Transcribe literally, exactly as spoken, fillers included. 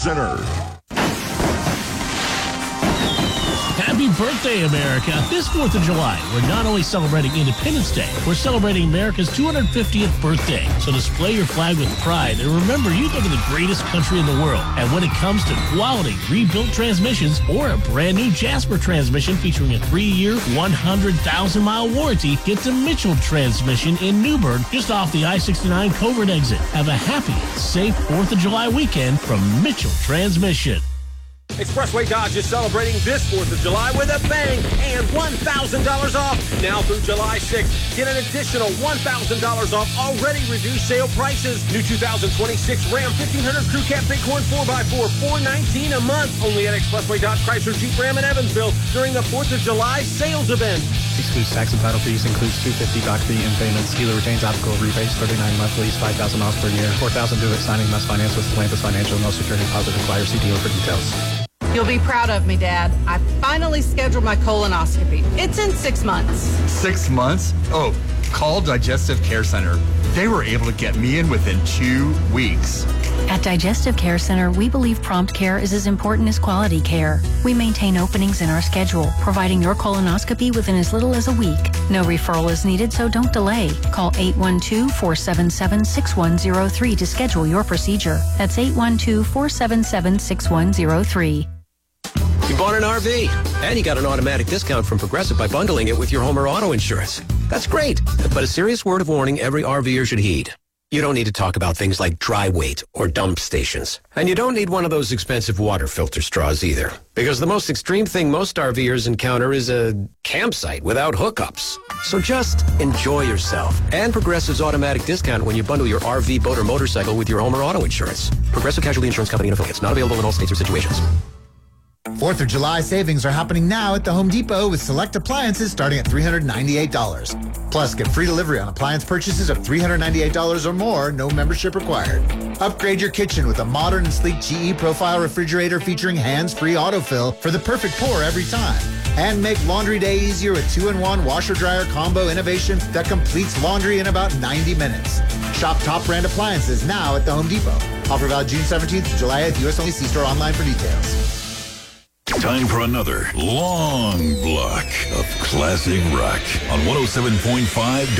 Center. Happy birthday, America. This fourth of July, we're not only celebrating Independence Day, we're celebrating America's two hundred fiftieth birthday. So display your flag with pride and remember you go to the greatest country in the world. And when it comes to quality rebuilt transmissions or a brand new Jasper transmission featuring a three-year, one hundred thousand mile warranty, get to Mitchell Transmission in Newbern, just off the I sixty-nine Covert exit. Have a happy, safe fourth of July weekend from Mitchell Transmission. Expressway Dodge is celebrating this fourth of July with a bang and one thousand dollars off. Now through July sixth, get an additional one thousand dollars off already reduced sale prices. New two thousand twenty-six Ram fifteen hundred Crew Cab Bighorn four by four, four nineteen a month. Only at Expressway Dodge Chrysler Jeep Ram in Evansville during the fourth of July sales event. Excludes tax and title fees, includes two hundred fifty dollars doc fee and payments. Dealer retains applicable rebates, thirty-nine monthlies, five thousand dollars per year. four thousand dollars due at signing, must finance with Stellantis Financial. No security deposit required. See dealer for details. You'll be proud of me, Dad. I finally scheduled my colonoscopy. It's in six months. Six months? Oh, call Digestive Care Center. They were able to get me in within two weeks. At Digestive Care Center, we believe prompt care is as important as quality care. We maintain openings in our schedule, providing your colonoscopy within as little as a week. No referral is needed, so don't delay. Call eight one two, four seven seven, six one zero three to schedule your procedure. That's eight one two, four seven seven, six one zero three. You bought an R V, and you got an automatic discount from Progressive by bundling it with your home or auto insurance. That's great, but a serious word of warning every RVer should heed. You don't need to talk about things like dry weight or dump stations. And you don't need one of those expensive water filter straws either. Because the most extreme thing most RVers encounter is a campsite without hookups. So just enjoy yourself. And Progressive's automatic discount when you bundle your R V, boat, or motorcycle with your home or auto insurance. Progressive Casualty Insurance Company and affiliates. Not available in all states or situations. fourth of July savings are happening now at the Home Depot with select appliances starting at three hundred ninety-eight dollars. Plus, get free delivery on appliance purchases of three hundred ninety-eight dollars or more, no membership required. Upgrade your kitchen with a modern and sleek G E Profile refrigerator featuring hands-free autofill for the perfect pour every time. And make laundry day easier with two in one washer-dryer combo innovation that completes laundry in about ninety minutes. Shop top brand appliances now at the Home Depot. Offer valid June seventeenth to July eighth. U S only. See store online for details. Time for another long block of classic rock on one oh seven point five